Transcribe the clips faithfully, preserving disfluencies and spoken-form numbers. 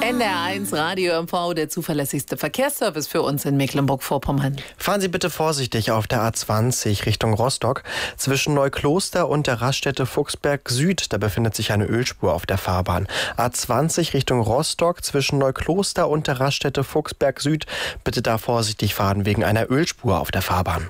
N D R eins Radio M V, der zuverlässigste Verkehrsservice für uns in Mecklenburg-Vorpommern. Fahren Sie bitte vorsichtig auf der A zwanzig Richtung Rostock. Zwischen Neukloster und der Raststätte Fuchsberg Süd, da befindet sich eine Ölspur auf der Fahrbahn. A zwanzig Richtung Rostock zwischen Neukloster und der Raststätte Fuchsberg Süd. Bitte da vorsichtig fahren wegen einer Ölspur auf der Fahrbahn.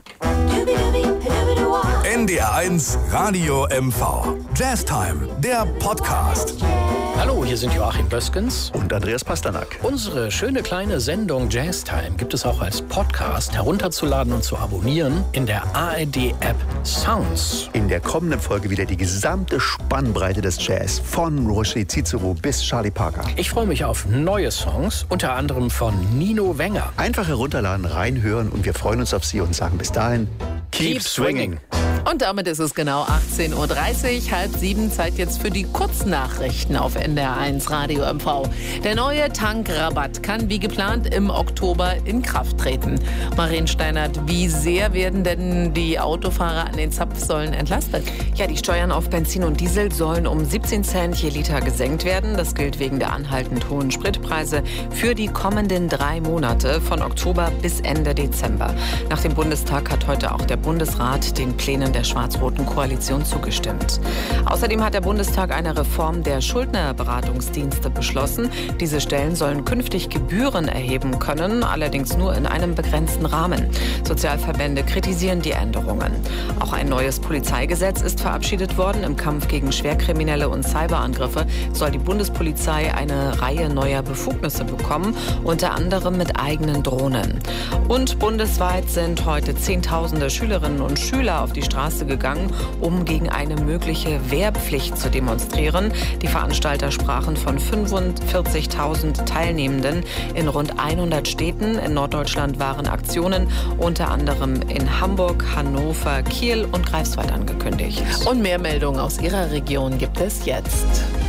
N D R eins Radio M V. Jazztime, der Podcast. Hallo, hier sind Joachim Böskens und Andreas Pasternak. Unsere schöne kleine Sendung Jazztime gibt es auch als Podcast herunterzuladen und zu abonnieren in der A R D-App Sounds. In der kommenden Folge wieder die gesamte Spannbreite des Jazz, von Roger Cicero bis Charlie Parker. Ich freue mich auf neue Songs, unter anderem von Nino Wenger. Einfach herunterladen, reinhören und wir freuen uns auf Sie und sagen bis dahin, keep, keep swinging. Und damit ist es genau achtzehn Uhr dreißig, halb sieben, Zeit jetzt für die Kurznachrichten auf N D R eins Radio M V. Der neue Tankrabatt kann wie geplant im Oktober in Kraft treten. Marien Steinert, wie sehr werden denn die Autofahrer an den Zapfsäulen entlastet? Ja, die Steuern auf Benzin und Diesel sollen um siebzehn Cent je Liter gesenkt werden. Das gilt wegen der anhaltend hohen Spritpreise für die kommenden drei Monate von Oktober bis Ende Dezember. Nach dem Bundestag hat heute auch der Bundesrat den Plänen der schwarz-roten Koalition zugestimmt. Außerdem hat der Bundestag eine Reform der Schuldnerberatungsdienste beschlossen. Diese Stellen sollen künftig Gebühren erheben können, allerdings nur in einem begrenzten Rahmen. Sozialverbände kritisieren die Änderungen. Auch ein neues Polizeigesetz ist verabschiedet worden. Im Kampf gegen Schwerkriminelle und Cyberangriffe soll die Bundespolizei eine Reihe neuer Befugnisse bekommen, unter anderem mit eigenen Drohnen. Und bundesweit sind heute Zehntausende Schülerinnen und Schüler auf die Straße gegangen, um gegen eine mögliche Wehrpflicht zu demonstrieren. Die Veranstalter sprachen von fünfundvierzigtausend Teilnehmenden in rund hundert Städten. In Norddeutschland waren Aktionen unter anderem in Hamburg, Hannover, Kiel und Greifswald angekündigt. Und mehr Meldungen aus Ihrer Region gibt es jetzt.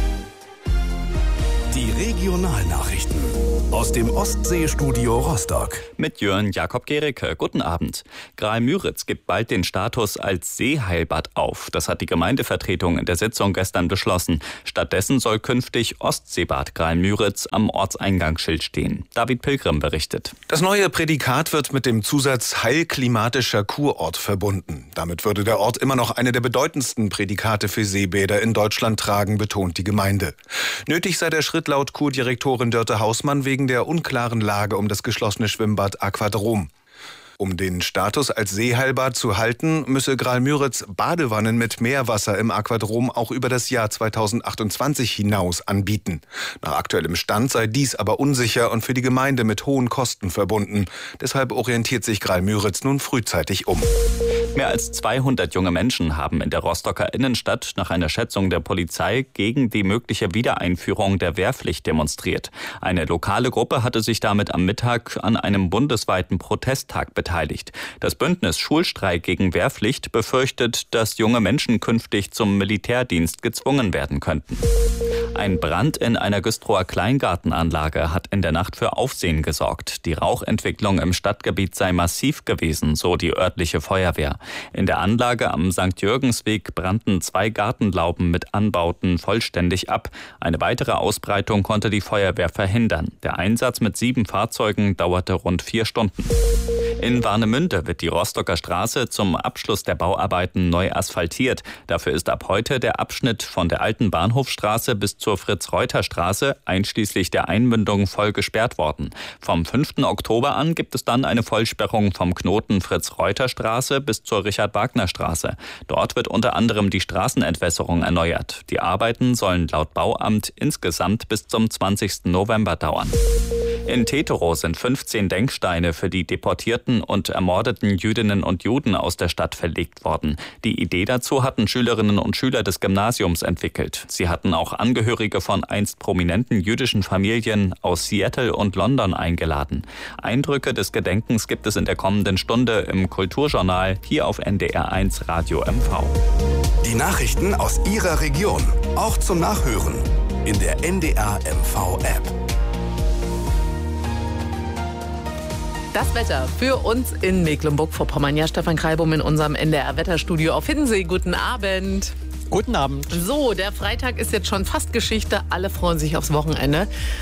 Die Regionalnachrichten aus dem Ostseestudio Rostock. Mit Jörn Jakob Gericke. Guten Abend. Graal-Müritz gibt bald den Status als Seeheilbad auf. Das hat die Gemeindevertretung in der Sitzung gestern beschlossen. Stattdessen soll künftig Ostseebad Graal-Müritz am Ortseingangsschild stehen. David Pilgrim berichtet. Das neue Prädikat wird mit dem Zusatz heilklimatischer Kurort verbunden. Damit würde der Ort immer noch eine der bedeutendsten Prädikate für Seebäder in Deutschland tragen, betont die Gemeinde. Nötig sei der Schritt laut Kurdirektorin Dörte Hausmann wegen der unklaren Lage um das geschlossene Schwimmbad Aquadrom. Um den Status als Seeheilbad zu halten, müsse Graal-Müritz Badewannen mit Meerwasser im Aquadrom auch über das Jahr zweitausendachtundzwanzig hinaus anbieten. Nach aktuellem Stand sei dies aber unsicher und für die Gemeinde mit hohen Kosten verbunden. Deshalb orientiert sich Graal-Müritz nun frühzeitig um. Mehr als zweihundert junge Menschen haben in der Rostocker Innenstadt nach einer Schätzung der Polizei gegen die mögliche Wiedereinführung der Wehrpflicht demonstriert. Eine lokale Gruppe hatte sich damit am Mittag an einem bundesweiten Protesttag beteiligt. Das Bündnis Schulstreik gegen Wehrpflicht befürchtet, dass junge Menschen künftig zum Militärdienst gezwungen werden könnten. Ein Brand in einer Güstrower Kleingartenanlage hat in der Nacht für Aufsehen gesorgt. Die Rauchentwicklung im Stadtgebiet sei massiv gewesen, so die örtliche Feuerwehr. In der Anlage am Sankt Jürgensweg brannten zwei Gartenlauben mit Anbauten vollständig ab. Eine weitere Ausbreitung konnte die Feuerwehr verhindern. Der Einsatz mit sieben Fahrzeugen dauerte rund vier Stunden. In Warnemünde wird die Rostocker Straße zum Abschluss der Bauarbeiten neu asphaltiert. Dafür ist ab heute der Abschnitt von der alten Bahnhofstraße bis zur Fritz-Reuter-Straße einschließlich der Einmündung voll gesperrt worden. Vom fünften Oktober an gibt es dann eine Vollsperrung vom Knoten Fritz-Reuter-Straße bis zur Richard-Wagner-Straße. Dort wird unter anderem die Straßenentwässerung erneuert. Die Arbeiten sollen laut Bauamt insgesamt bis zum zwanzigsten November dauern. In Teterow sind fünfzehn Denksteine für die deportierten und ermordeten Jüdinnen und Juden aus der Stadt verlegt worden. Die Idee dazu hatten Schülerinnen und Schüler des Gymnasiums entwickelt. Sie hatten auch Angehörige von einst prominenten jüdischen Familien aus Seattle und London eingeladen. Eindrücke des Gedenkens gibt es in der kommenden Stunde im Kulturjournal hier auf N D R eins Radio M V. Die Nachrichten aus Ihrer Region, auch zum Nachhören in der N D R M V-App. Das Wetter für uns in Mecklenburg-Vorpommern. Ja, Stefan Kreibum in unserem N D R-Wetterstudio auf Hiddensee. Guten Abend. Guten Abend. So, der Freitag ist jetzt schon fast Geschichte. Alle freuen sich aufs Wochenende.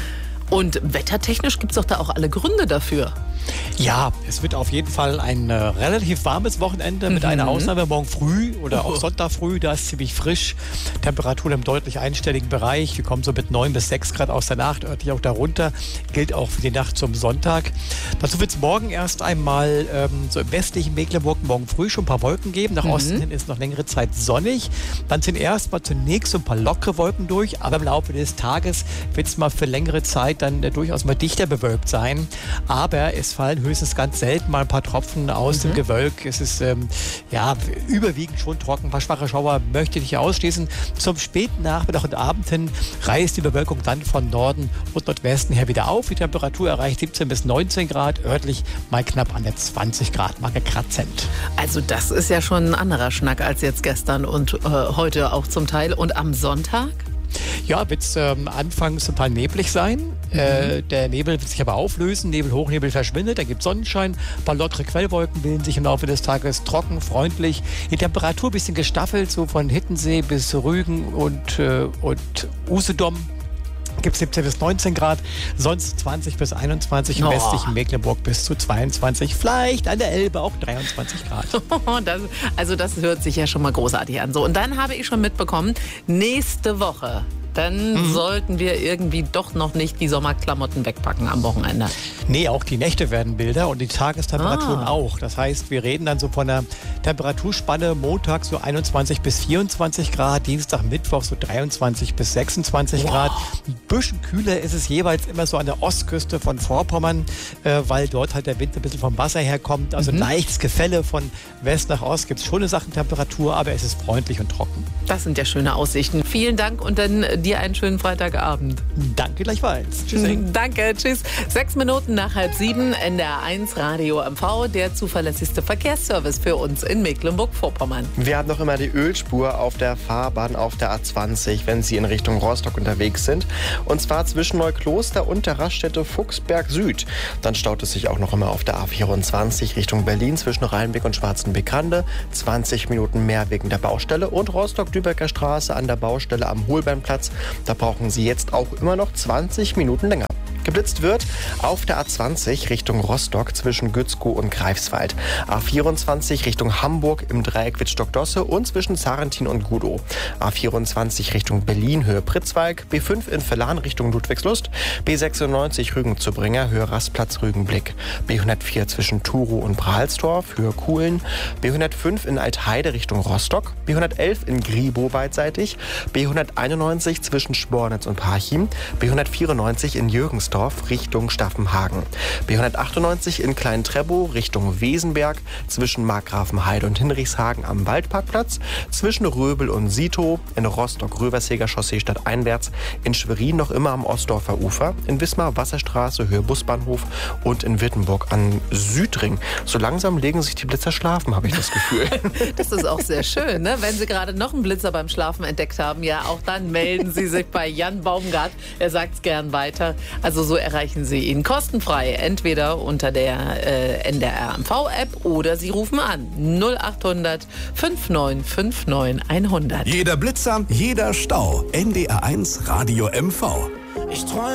Und wettertechnisch gibt es doch da auch alle Gründe dafür. Ja, es wird auf jeden Fall ein äh, relativ warmes Wochenende mit Mhm. einer Ausnahme morgen früh oder auch Oh. Sonntag früh. Da ist es ziemlich frisch. Temperaturen im deutlich einstelligen Bereich. Wir kommen so mit neun bis sechs Grad aus der Nacht, örtlich auch darunter. Gilt auch für die Nacht zum Sonntag. Dazu wird es morgen erst einmal ähm, so im westlichen Mecklenburg morgen früh schon ein paar Wolken geben. Nach Mhm. Osten hin ist noch längere Zeit sonnig. Dann sind erstmal zunächst so ein paar lockere Wolken durch. Aber im Laufe des Tages wird es mal für längere Zeit dann äh, durchaus mal dichter bewölkt sein. Aber es fallen höchstens ganz selten mal ein paar Tropfen aus dem Gewölk. Es ist ähm, ja überwiegend schon trocken. Ein paar schwache Schauer möchte ich nicht ausschließen. Zum späten Nachmittag und Abend hin reißt die Bewölkung dann von Norden und Nordwesten her wieder auf. Die Temperatur erreicht siebzehn bis neunzehn Grad, örtlich mal knapp an der zwanzig Grad Marke kratzend. Also das ist ja schon ein anderer Schnack als jetzt gestern und äh, heute auch zum Teil. Und am Sonntag? Ja, wird es ähm, anfangs ein paar neblig sein. Mhm. Äh, der Nebel wird sich aber auflösen. Nebel, Hochnebel verschwindet. Dann gibt es Sonnenschein. Ein paar lockere Quellwolken bilden sich im Laufe des Tages trocken, freundlich. Die Temperatur ein bisschen gestaffelt, so von Hittensee bis Rügen und, äh, und Usedom. Gibt es siebzehn bis neunzehn Grad, sonst zwanzig bis einundzwanzig, im Oh. westlichen Mecklenburg bis zu zweiundzwanzig, vielleicht an der Elbe auch dreiundzwanzig Grad. Das, also das hört sich ja schon mal großartig an. So, und dann habe ich schon mitbekommen, nächste Woche, dann Mhm. sollten wir irgendwie doch noch nicht die Sommerklamotten wegpacken am Wochenende. Nee, auch die Nächte werden milder und die Tagestemperaturen Ah. auch. Das heißt, wir reden dann so von einer Temperaturspanne Montag so einundzwanzig bis vierundzwanzig Grad, Dienstag, Mittwoch so dreiundzwanzig bis sechsundzwanzig Wow. Grad. Ein bisschen kühler ist es jeweils immer so an der Ostküste von Vorpommern, äh, weil dort halt der Wind ein bisschen vom Wasser herkommt. Also Mhm. ein leichtes Gefälle von West nach Ost gibt es schon eine Sachentemperatur, aber es ist freundlich und trocken. Das sind ja schöne Aussichten. Vielen Dank und dann dir einen schönen Freitagabend. Danke gleichfalls. Tschüss. Danke, tschüss. Sechs Minuten nach halb sieben, N D R eins Radio M V, der zuverlässigste Verkehrsservice für uns in Mecklenburg-Vorpommern. Wir haben noch immer die Ölspur auf der Fahrbahn auf der A zwanzig, wenn Sie in Richtung Rostock unterwegs sind. Und zwar zwischen Neukloster und der Raststätte Fuchsberg Süd. Dann staut es sich auch noch immer auf der A vierundzwanzig Richtung Berlin zwischen Rheinbeck und Schwarzenbeck-Rande. zwanzig Minuten mehr wegen der Baustelle. Und Rostock-Lübecker Straße an der Baustelle am Holbeinplatz. Da brauchen Sie jetzt auch immer noch zwanzig Minuten länger. Geblitzt wird auf der A zwanzig Richtung Rostock zwischen Gützkow und Greifswald. A vierundzwanzig Richtung Hamburg im Dreieck Wittstock-Dosse und zwischen Zarentin und Gudow. A vierundzwanzig Richtung Berlin Höhe Pritzwalk. B fünf in Verlan Richtung Ludwigslust. B sechsundneunzig Rügen-Zubringer Höhe Rastplatz Rügenblick. B hundertvier zwischen Turow und Prahlsdorf Höhe Kuhlen. B hundertfünf in Altheide Richtung Rostock. B hundertelf in Gribow beidseitig. B hunderteinundneunzig zwischen Spornitz und Parchim. B hundertvierundneunzig in Jürgensdorf Richtung Staffenhagen. B hundertachtundneunzig in Klein-Trebow Richtung Wesenberg zwischen Markgrafenheide und Hinrichshagen am Waldparkplatz, zwischen Röbel und Sitow, in Rostock-Röversäger Chaussee stadteinwärts, in Schwerin noch immer am Ostdorfer Ufer, in Wismar Wasserstraße Höhe Busbahnhof und in Wittenburg an Südring. So langsam legen sich die Blitzer schlafen, habe ich das Gefühl. Das ist auch sehr schön, ne? Wenn Sie gerade noch einen Blitzer beim Schlafen entdeckt haben, ja, auch dann melden Sie sich bei Jan Baumgart. Er sagt es gern weiter. Also so erreichen Sie ihn kostenfrei, entweder unter der äh, N D R M V-App oder Sie rufen an null acht hundert fünf neun fünf neun hundert. Jeder Blitzer, jeder Stau. N D R eins Radio M V. Ich träume